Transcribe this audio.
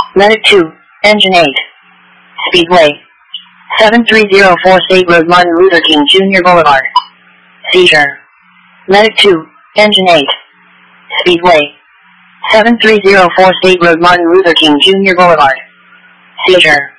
Medic 2, Engine 8. Speedway. 7304 State Road Martin Luther King Jr. Boulevard. Seizure. Medic 2, Engine 8. Speedway. 7304 State Road Martin Luther King Jr. Boulevard. Seizure.